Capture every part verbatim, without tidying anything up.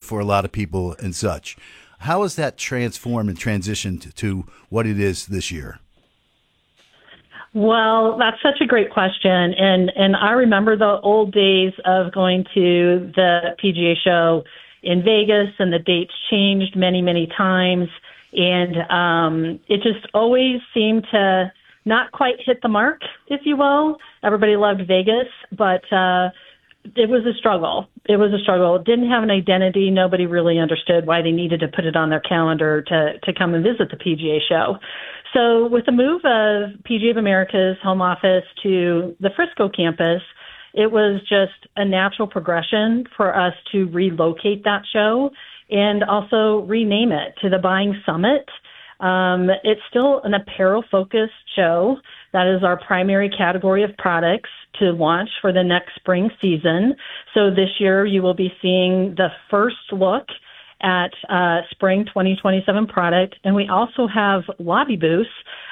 for a lot of people and such. How has that transformed and transitioned to what it is this year? Well, that's such a great question. And, and I remember the old days of going to the P G A show in Vegas, and the dates changed many, many times. And um, it just always seemed to not quite hit the mark, if you will. Everybody loved Vegas, but uh, it was a struggle. It was a struggle. It didn't have an identity. Nobody really understood why they needed to put it on their calendar to, to come and visit the P G A show. So with the move of P G A of America's home office to the Frisco campus, it was just a natural progression for us to relocate that show and also rename it to the Buying Summit. Um, it's still an apparel-focused show. That is our primary category of products to launch for the next spring season. So this year you will be seeing the first look at uh, spring twenty twenty-seven product. And we also have lobby booths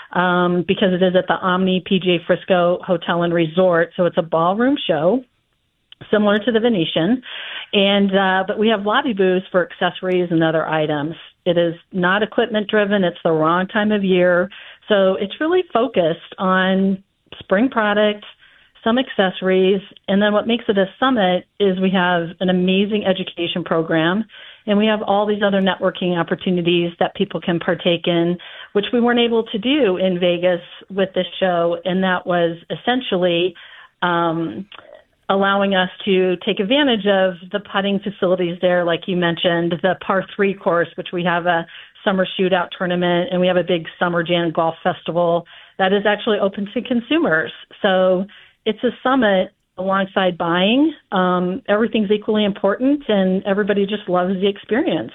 um, because it is at the Omni P G A Frisco Hotel and Resort. So it's a ballroom show similar to the Venetian. And uh, but we have lobby booths for accessories and other items. It is not equipment driven. It's the wrong time of year. So it's really focused on spring product, some accessories. And then what makes it a summit is we have an amazing education program, and we have all these other networking opportunities that people can partake in, which we weren't able to do in Vegas with this show. And that was essentially um, allowing us to take advantage of the putting facilities there, like you mentioned, the par three course, which we have a summer shootout tournament, and we have a big Summer Jam Golf Festival that is actually open to consumers. So it's a summit alongside buying. Um, everything's equally important, and everybody just loves the experience.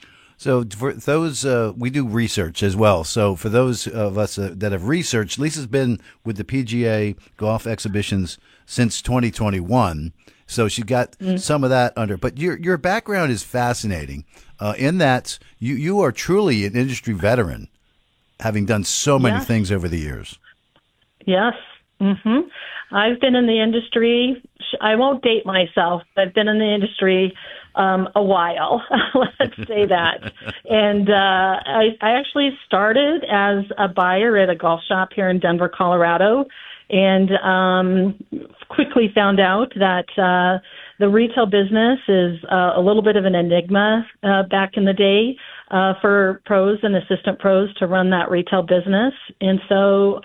So for those, uh, we do research as well. So for those of us uh, that have researched, Lisa's been with the P G A golf exhibitions since twenty twenty-one. So she got mm. some of that under. But your your background is fascinating uh, in that you, you are truly an industry veteran, having done so many yes. things over the years. Yes. Mm-hmm. I've been in the industry. I won't date myself, but I've been in the industry um, a while. Let's say that. And uh, I, I actually started as a buyer at a golf shop here in Denver, Colorado, and um, quickly found out that uh, the retail business is uh, a little bit of an enigma uh, back in the day uh, for pros and assistant pros to run that retail business. And so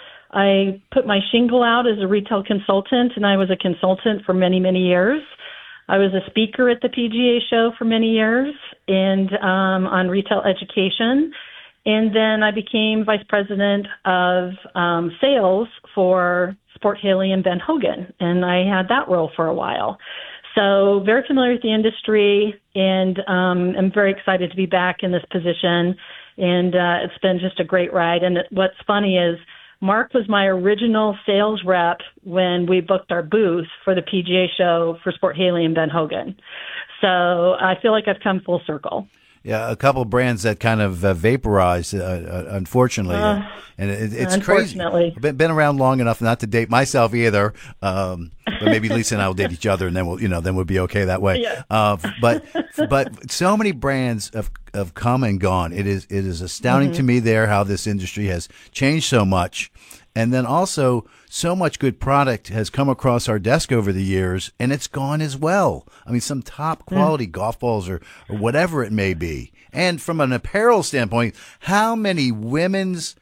I put my shingle out as a retail consultant, and I was a consultant for many, many years. I was a speaker at the P G A show for many years and um, on retail education. And then I became vice president of um, sales for Sport Haley and Ben Hogan, and I had that role for a while. So very familiar with the industry, and um, I'm very excited to be back in this position. And uh, it's been just a great ride. And what's funny is Mark was my original sales rep when we booked our booth for the P G A show for Sport Haley and Ben Hogan. So I feel like I've come full circle. Yeah, a couple of brands that kind of uh, vaporized, uh, uh, unfortunately, uh, and it, it's crazy. I've been, been around long enough not to date myself either, um, but maybe Lisa and I will date each other, and then we'll, you know, then we'll be okay that way. Yeah. Uh, but but so many brands have have come and gone. It is it is astounding mm-hmm. to me there how this industry has changed so much. And then also, so much good product has come across our desk over the years, and it's gone as well. I mean, some top quality mm. golf balls or, or whatever it may be. And from an apparel standpoint, how many women's